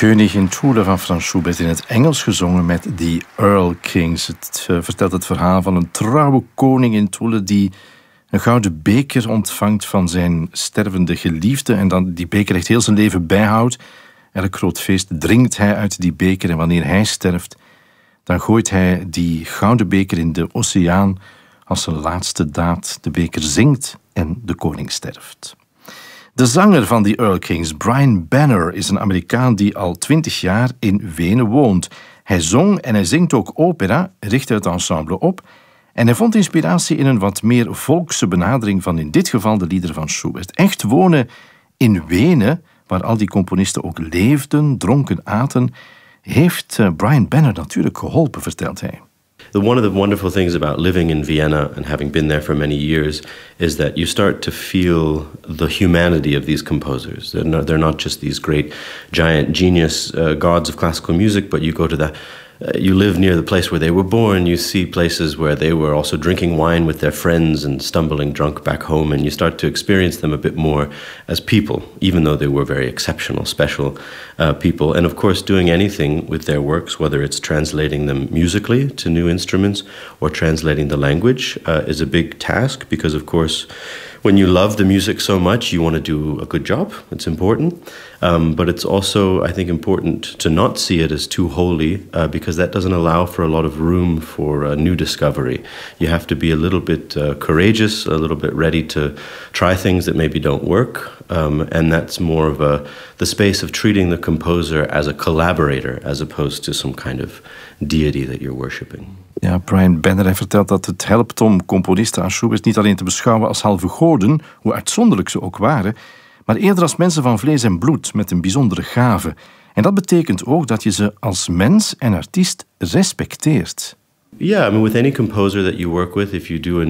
König in Thule van Franz Schubert in het Engels gezongen met The Earl Kings. Het vertelt het verhaal van een trouwe koning in Thule die een gouden beker ontvangt van zijn stervende geliefde en dan die beker echt heel zijn leven bijhoudt. Elk groot feest drinkt hij uit die beker en wanneer hij sterft, dan gooit hij die gouden beker in de oceaan als zijn laatste daad. De beker zinkt en de koning sterft. De zanger van The Earl Kings, Brian Banner, is een Amerikaan die al 20 jaar in Wenen woont. Hij zong en hij zingt ook opera, richtte het ensemble op en hij vond inspiratie in een wat meer volkse benadering van in dit geval de liederen van Schubert. Echt wonen in Wenen, waar al die componisten ook leefden, dronken, aten, heeft Brian Banner natuurlijk geholpen, vertelt hij. One of the wonderful things about living in Vienna and having been there for many years is that you start to feel the humanity of these composers. They're not just these great, giant genius gods of classical music, but you go to you live near the place where they were born, you see places where they were also drinking wine with their friends and stumbling drunk back home, and you start to experience them a bit more as people, even though they were very exceptional, special people. And of course, doing anything with their works, whether it's translating them musically to new instruments or translating the language, is a big task because, of course, when you love the music so much, you want to do a good job. It's important. But it's also, I think, important to not see it as too holy because that doesn't allow for a lot of room for new discovery. You have to be a little bit courageous, a little bit ready to try things that maybe don't work. And that's more of the space of treating the composer as a collaborator as opposed to some kind of deity that you're worshipping. Ja, Brian Banner vertelt dat het helpt om componisten aan Schubert niet alleen te beschouwen als halve goden, hoe uitzonderlijk ze ook waren, maar eerder als mensen van vlees en bloed met een bijzondere gave. En dat betekent ook dat je ze als mens en artiest respecteert. Yeah, I mean, with any composer that you work with, if you do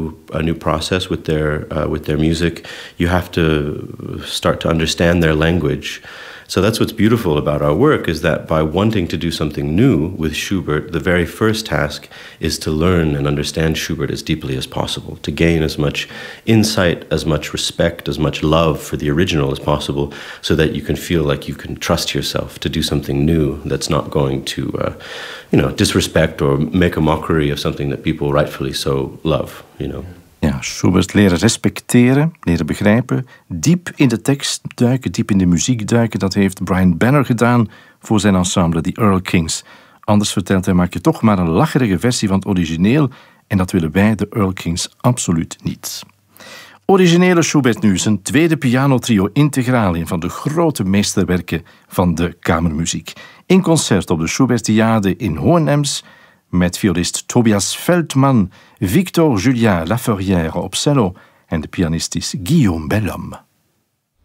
a new process with their music, you have to start to understand their language. So that's what's beautiful about our work, is that by wanting to do something new with Schubert, the very first task is to learn and understand Schubert as deeply as possible, to gain as much insight, as much respect, as much love for the original as possible, so that you can feel like you can trust yourself to do something new that's not going to, disrespect or make a mockery of something that people rightfully so love, Ja, Schubert leren respecteren, leren begrijpen, diep in de tekst duiken, diep in de muziek duiken. Dat heeft Brian Banner gedaan voor zijn ensemble, The Earl Kings. Anders, vertelt hij, maak je toch maar een lacherige versie van het origineel en dat willen wij, de Earl Kings, absoluut niet. Originele Schubert nu, zijn tweede pianotrio integraal, een van de grote meesterwerken van de kamermuziek. In concert op de Schubertiade in Hohenems met violist Tobias Feldman, Victor Julien Laferrière op cello en de pianist is Guillaume Bellhomme.